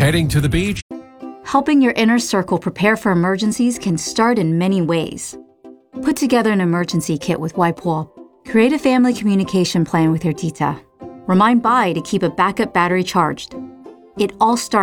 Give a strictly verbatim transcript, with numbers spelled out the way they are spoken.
Heading to the beach? Helping your inner circle prepare for emergencies can start in many ways. Put together an emergency kit with Wipewool. Create a family communication plan with your tita. Remind Bai to keep a backup battery charged. It all starts